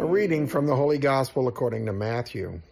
A reading from the Holy Gospel according to Matthew.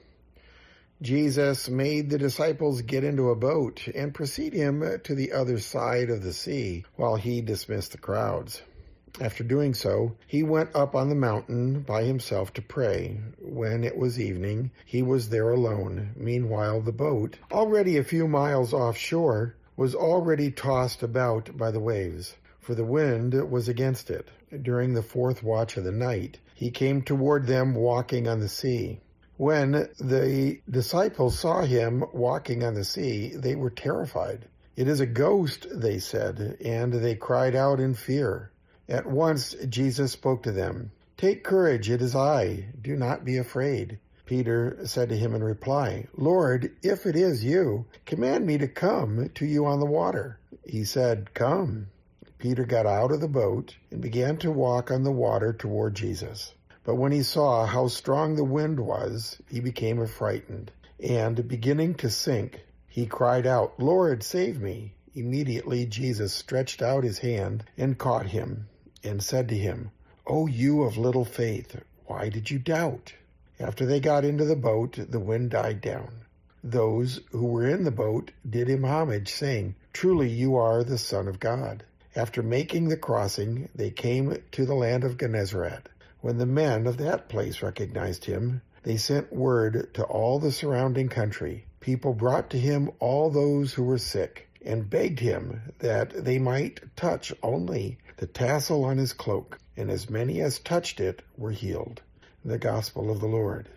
Jesus made the disciples get into a boat and precede him to the other side of the sea while he dismissed the crowds. After doing so, he went up on the mountain by himself to pray. When it was evening, he was there alone. Meanwhile, the boat, already a few miles offshore, was already tossed about by the waves, for the wind was against it. During the fourth watch of the night, he came toward them walking on the sea. When the disciples saw him walking on the sea, they were terrified. "It is a ghost," they said, and they cried out in fear. At once Jesus spoke to them. "Take courage, it is I. Do not be afraid." Peter said to him in reply, "Lord, if it is you, command me to come to you on the water." He said, "Come." Peter got out of the boat and began to walk on the water toward Jesus. But when he saw how strong the wind was, he became frightened, and beginning to sink, he cried out, "Lord, save me." Immediately Jesus stretched out his hand and caught him, and said to him, "O you of little faith, why did you doubt?" After they got into the boat, the wind died down. Those who were in the boat did him homage, saying, "Truly you are the Son of God." After making the crossing, they came to the land of Gennesaret. When the men of that place recognized him, they sent word to all the surrounding country. People brought to him all those who were sick, and begged him that they might touch only the tassel on his cloak, and as many as touched it were healed. The Gospel of the Lord.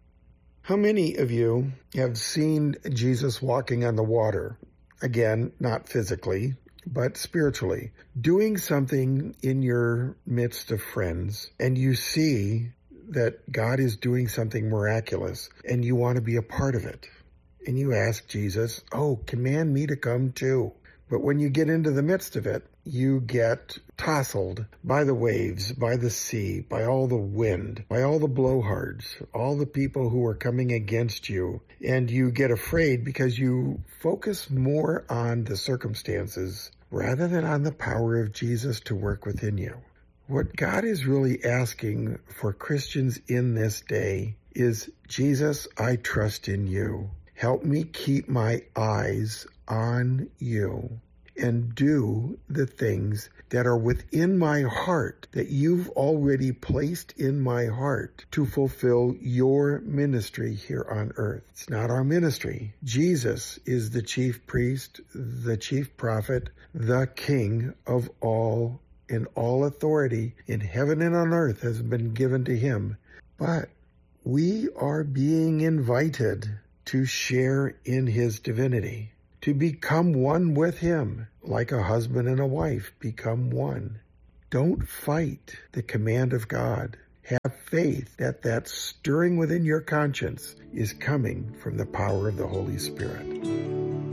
How many of you have seen Jesus walking on the water? Again, not physically, but spiritually, doing something in your midst of friends, and you see that God is doing something miraculous, and you want to be a part of it. And you ask Jesus, "Oh, command me to come too." But when you get into the midst of it, you get tousled by the waves, by the sea, by all the wind, by all the blowhards, all the people who are coming against you. And you get afraid because you focus more on the circumstances rather than on the power of Jesus to work within you. What God is really asking for Christians in this day is, "Jesus, I trust in you. Help me keep my eyes on you and do the things that are within my heart, that you've already placed in my heart to fulfill your ministry here on earth." It's not our ministry. Jesus is the chief priest, the chief prophet, the king of all, and all authority in heaven and on earth has been given to him. But we are being invited to share in his divinity, to become one with him, like a husband and a wife become one. Don't fight the command of God. Have faith that that stirring within your conscience is coming from the power of the Holy Spirit.